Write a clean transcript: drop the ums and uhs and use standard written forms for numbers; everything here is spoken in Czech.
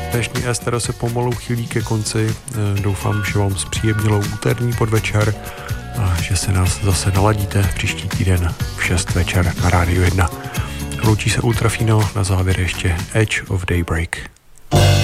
Dnešní Estero se pomalu chýlí ke konci. Doufám, že vám zpříjemnilo úterní podvečer a že se nás zase naladíte příští týden v 6 večer na Rádiu 1. Loučí se Ultrafino, na závěr ještě Edge of Daybreak.